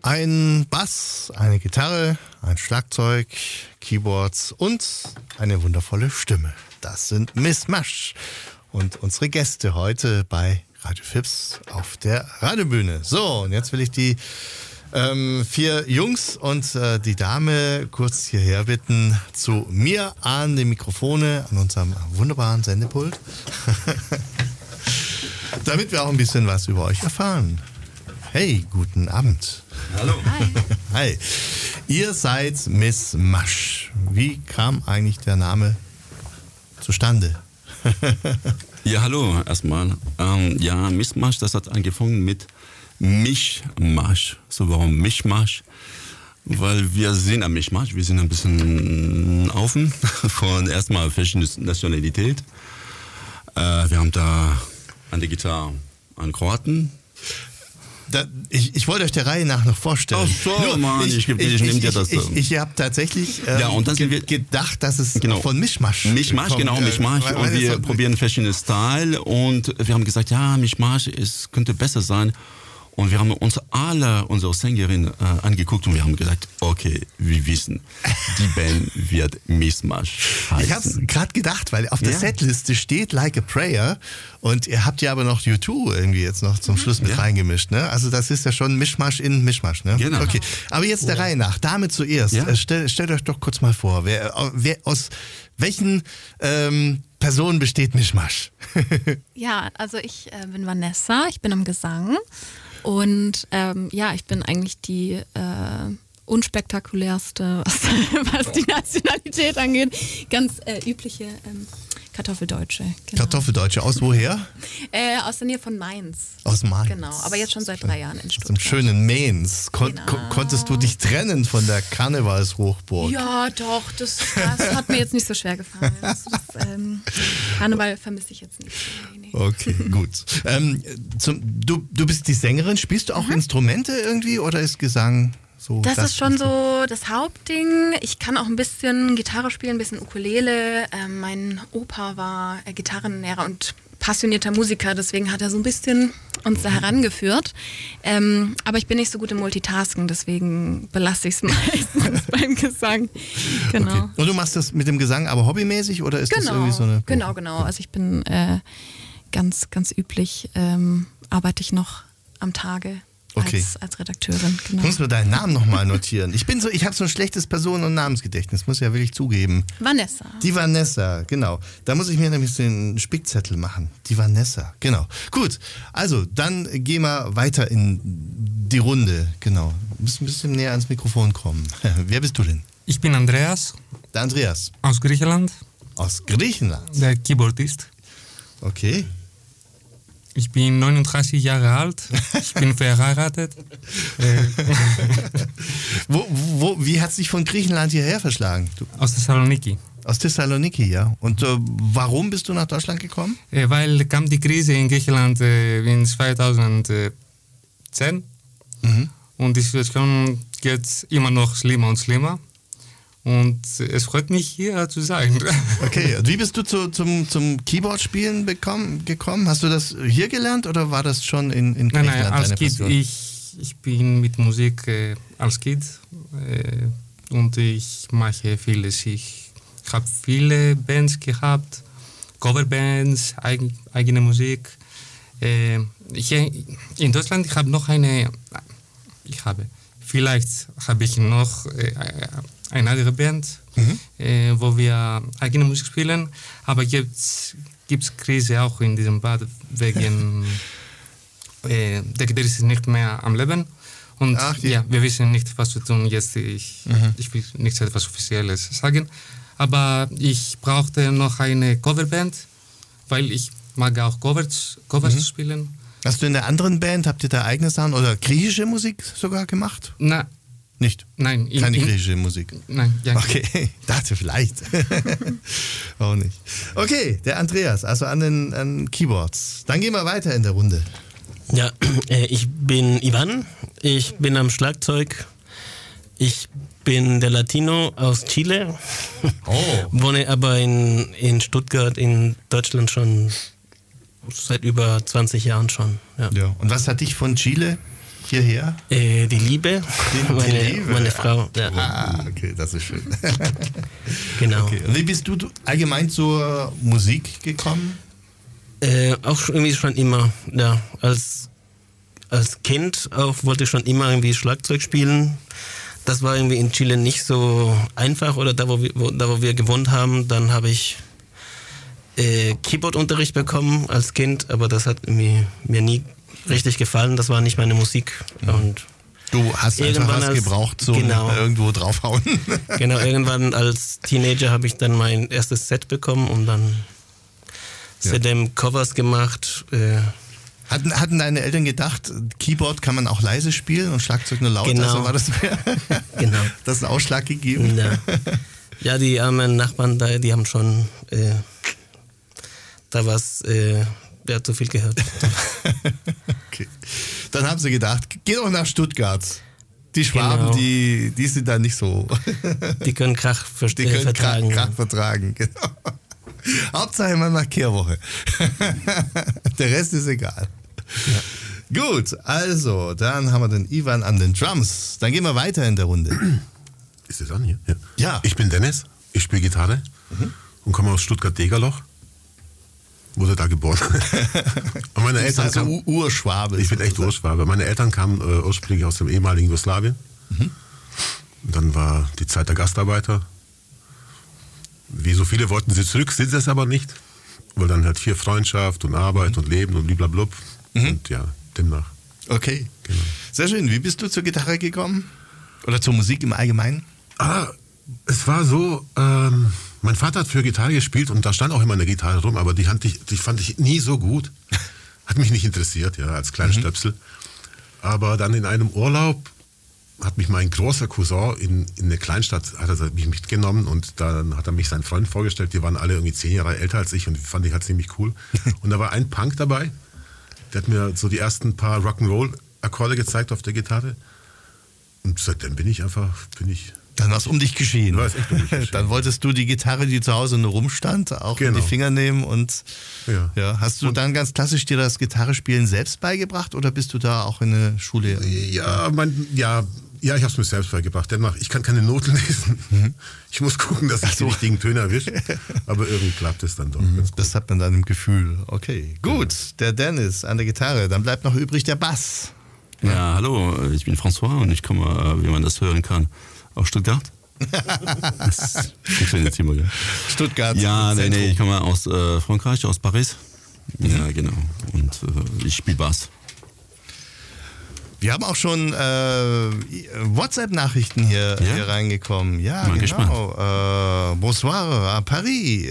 Ein Bass, eine Gitarre, ein Schlagzeug, Keyboards und eine wundervolle Stimme. Das sind Miss Masch und unsere Gäste heute bei Radio Fips auf der Radiobühne. So, und jetzt will ich die 4 Jungs und die Dame kurz hierher bitten zu mir an die Mikrofone, an unserem wunderbaren Sendepult, damit wir auch ein bisschen was über euch erfahren. Hey, guten Abend. Hallo. Hi. Hi. Ihr seid Miss Masch. Wie kam eigentlich der Name zustande? Ja, hallo erstmal. Miss Masch, das hat angefangen mit Mischmasch. So, warum Mischmasch? Weil wir sind am Mischmasch, wir sind ein bisschen offen von erstmal verschiedene Nationalität. Wir haben da an der Gitarre einen Kroaten. Ich wollte euch der Reihe nach noch vorstellen. Ach so, Mann, ich nehme dir das. Ich habe tatsächlich und dann sind wir gedacht, dass es von Mischmasch Mischmasch, kommt. genau, Mischmasch. Und wir probieren verschiedene Style und wir haben gesagt, ja, Mischmasch, es könnte besser sein. Und wir haben uns alle unsere Sängerin angeguckt und wir haben gesagt, okay, wir wissen, die Band wird Mischmasch heißen. Ich habe es gerade gedacht, weil auf der Setliste steht Like a Prayer und ihr habt ja aber noch U2 irgendwie jetzt noch zum Schluss mit reingemischt, ne? Also das ist ja schon Mischmasch in Mischmasch, ne? Genau. Okay, aber jetzt der Reihe nach, Dame zuerst. Ja? Stellt euch doch kurz mal vor, wer aus welchen Personen besteht Mischmasch? Ja, also ich bin Vanessa, ich bin am Gesang und ich bin eigentlich die unspektakulärste, was die Nationalität angeht. Ganz übliche Kartoffeldeutsche. Genau. Kartoffeldeutsche, aus woher? Aus der Nähe von Mainz. Aus Mainz. Genau, aber jetzt schon seit 3 Jahren in Aus dem Stuttgart. schönen Mainz. Genau. Konntest du dich trennen von der Karnevalshochburg? Ja, doch, das hat mir jetzt nicht so schwer gefallen. Karneval vermisse ich jetzt nicht. Nee. Okay, gut. Du bist die Sängerin, spielst du auch Instrumente irgendwie oder ist Gesang so? Das ist schon so das Hauptding. Ich kann auch ein bisschen Gitarre spielen, ein bisschen Ukulele. Mein Opa war Gitarrenlehrer und passionierter Musiker, deswegen hat er so ein bisschen uns da herangeführt. Aber ich bin nicht so gut im Multitasken, deswegen belasse ich es meistens beim Gesang. Genau. Okay. Und du machst das mit dem Gesang aber hobbymäßig oder ist das irgendwie so eine... Genau. Also ich bin ganz üblich, arbeite ich noch am Tage. Okay. Als Redakteurin, genau. Ich muss mir deinen Namen nochmal notieren. Ich habe so ein schlechtes Personen- und Namensgedächtnis, muss ich ja wirklich zugeben. Vanessa. Die Vanessa, genau. Da muss ich mir nämlich so einen Spickzettel machen. Die Vanessa, genau. Gut, also dann gehen wir weiter in die Runde. Genau. Du musst ein bisschen näher ans Mikrofon kommen. Wer bist du denn? Ich bin Andreas. Der Andreas. Aus Griechenland. Aus Griechenland. Der Keyboardist. Okay. Ich bin 39 Jahre alt. Ich bin verheiratet. Wie hat es dich von Griechenland hierher verschlagen? Aus Thessaloniki. Aus Thessaloniki, ja. Und warum bist du nach Deutschland gekommen? Weil kam die Krise in Griechenland in 2010. Und die Situation geht immer noch schlimmer und schlimmer. Und es freut mich, hier zu sein. Okay, und wie bist du zum Keyboard-Spielen gekommen? Hast du das hier gelernt oder war das schon in Griechenland? Nein, als deine Kind. Passion? Ich bin mit Musik als Kind und ich mache vieles. Ich habe viele Bands gehabt, Coverbands, eigene Musik. In Deutschland vielleicht habe ich noch eine andere Band, wo wir eigene Musik spielen, aber gibt's Krise auch in diesem Bad wegen der Gitarrist ist nicht mehr am Leben und wir wissen nicht, was zu tun jetzt. Ich will nicht etwas Offizielles sagen, aber ich brauchte noch eine Coverband, weil ich mag auch Covers spielen. Hast du in der anderen Band, habt ihr da eigene Sachen oder griechische Musik sogar gemacht? Nicht? Nein. Keine griechische Musik? Nein, ja. Okay, dachte vielleicht. Auch nicht. Okay, der Andreas, also an den Keyboards. Dann gehen wir weiter in der Runde. Ja, ich bin Ivan, ich bin am Schlagzeug. Ich bin der Latino aus Chile, wohne aber in Stuttgart in Deutschland schon seit über 20 Jahren schon. Ja. Und was hat dich von Chile hierher? Die Liebe. Meine Frau. Ja. Ah, okay, das ist schön. Genau. Okay. Und wie bist du allgemein zur Musik gekommen? Auch irgendwie schon immer, ja. Als Kind auch wollte ich schon immer irgendwie Schlagzeug spielen. Das war irgendwie in Chile nicht so einfach, oder da wo wir gewohnt haben, dann habe ich Keyboard-Unterricht bekommen als Kind, aber das hat mir nie richtig gefallen, das war nicht meine Musik. Und du hast einfach was gebraucht zum irgendwo draufhauen. Genau, irgendwann als Teenager habe ich dann mein erstes Set bekommen und dann seitdem Covers gemacht. Hatten deine Eltern gedacht, Keyboard kann man auch leise spielen und Schlagzeug nur laut? Genau. Also war das genau. Das ist ein Ausschlag gegeben? Ja, die armen Nachbarn da, die haben schon da was zu viel gehört. Okay. Dann haben sie gedacht, geh doch nach Stuttgart. Die Schwaben, die sind da nicht so. Die können Krach vertragen. Krach vertragen, genau. Hauptsache man macht Kehrwoche. Der Rest ist egal. Ja. Gut, also, dann haben wir den Ivan an den Drums. Dann gehen wir weiter in der Runde. Ist das an hier? Ja. Ich bin Dennis, ich spiele Gitarre und komme aus Stuttgart-Degerloch. Wurde da geboren. Und meine Eltern also Urschwabe. Ich bin echt Urschwabe. Meine Eltern kamen ursprünglich aus dem ehemaligen Jugoslawien. Und dann war die Zeit der Gastarbeiter. Wie so viele wollten sie zurück, sind sie es aber nicht. Weil dann halt hier Freundschaft und Arbeit und Leben und bliblablub. Und ja, demnach. Okay, genau. Sehr schön. Wie bist du zur Gitarre gekommen? Oder zur Musik im Allgemeinen? Es war so, mein Vater hat für Gitarre gespielt und da stand auch immer eine Gitarre rum, aber die fand ich nie so gut. Hat mich nicht interessiert, ja, als kleiner Stöpsel. Aber dann in einem Urlaub hat mich mein großer Cousin in eine Kleinstadt, hat er mich mitgenommen und dann hat er mich seinen Freunden vorgestellt, die waren alle irgendwie 10 Jahre älter als ich und fand ich halt ziemlich cool. Und da war ein Punk dabei, der hat mir so die ersten paar Rock'n'Roll-Akkorde gezeigt auf der Gitarre. Und seitdem bin ich. Dann war es um dich geschehen. Ja, ist echt um mich geschehen. Dann wolltest du die Gitarre, die zu Hause nur rumstand, auch in die Finger nehmen und hast du dann ganz klassisch dir das Gitarrespielen selbst beigebracht oder bist du da auch in eine Schule? Ja, ich habe es mir selbst beigebracht. Demnach, ich kann keine Noten lesen. Ich muss gucken, dass ich die richtigen Töne erwische. Aber irgendwie klappt es dann doch. Ganz gut. Das hat man dann im Gefühl. Okay, gut. Der Dennis an der Gitarre. Dann bleibt noch übrig der Bass. Ja, hallo, ich bin François und ich komme, wie man das hören kann, aus Stuttgart. Das funktioniert immer, ja. Stuttgart. Ja, nee, ich komme aus Frankreich, aus Paris. Ja, genau. Und ich spiele Bass. Wir haben auch schon WhatsApp-Nachrichten hier reingekommen. Ja, mal genau. Bonsoir à Paris.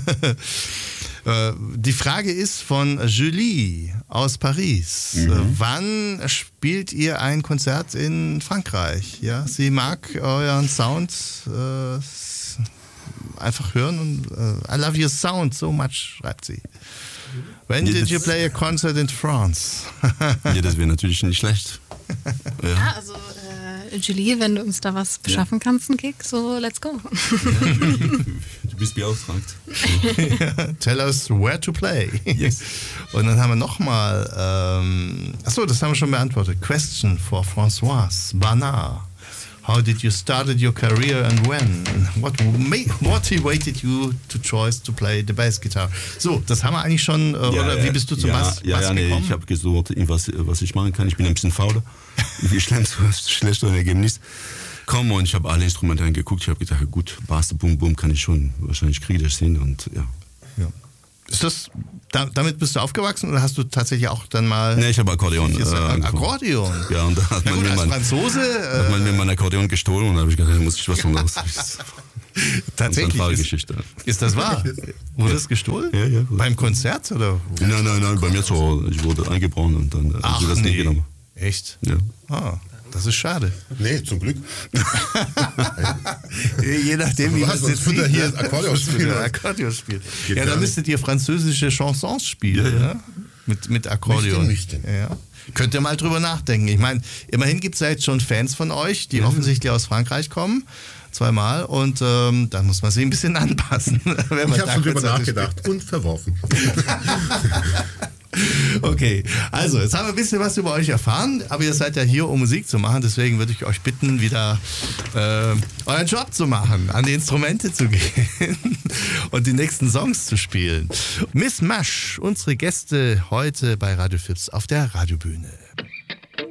Die Frage ist von Julie aus Paris. Wann spielt ihr ein Konzert in Frankreich? Ja, sie mag euren Sound einfach hören und I love your sound so much, schreibt sie. When did you play a concert in France? Ja, das wäre natürlich nicht schlecht. Ja, also Julie, wenn du uns da was beschaffen kannst, einen Gig, so let's go. Du bist beauftragt. Tell us where to play. Yes. Und dann haben wir nochmal, achso, das haben wir schon beantwortet. Question for Françoise Barnard. How did you started your career and when? What motivated you to choose to play the bass guitar? So, das haben wir eigentlich schon, oder wie bist du zum Bass gekommen? Nee, ich habe gesucht, was ich machen kann. Ich bin ein bisschen fauler. Wie schlechter Ergebnis. Komm, und ich habe alle Instrumente angeguckt. Ich habe gedacht, gut, Bass, Bum, Bum kann ich schon, wahrscheinlich kriege ich das hin und ja. Ist das, damit bist du aufgewachsen oder hast du tatsächlich auch dann mal... Nee, ich habe Akkordeon. Akkordeon? Ja, und da hat man mir mein Akkordeon gestohlen und da habe ich gedacht, da muss ich was von los. Tatsächlich? Ist das wahr? Wurde das gestohlen? Ja. Beim Konzert oder? Nein, bei mir zu Hause. Ich wurde eingebrochen und dann haben sie das nicht genommen. Echt? Ja. Das ist schade. Nee, zum Glück. Je nachdem, wie man es jetzt sieht. Hier Akkordeon spielt. Ja, dann müsstet ihr französische Chansons spielen. Ja? Mit Akkordeon. Ja. Könnt ihr mal drüber nachdenken. Ich meine, immerhin gibt es ja jetzt schon Fans von euch, die offensichtlich aus Frankreich kommen. 2-mal. Und dann muss man sie ein bisschen anpassen. Ich habe schon drüber nachgedacht und verworfen. Okay, also jetzt haben wir ein bisschen was über euch erfahren, aber ihr seid ja hier, um Musik zu machen, deswegen würde ich euch bitten, wieder euren Job zu machen, an die Instrumente zu gehen und die nächsten Songs zu spielen. Miss Mash, unsere Gäste heute bei Radio Fips auf der Radiobühne.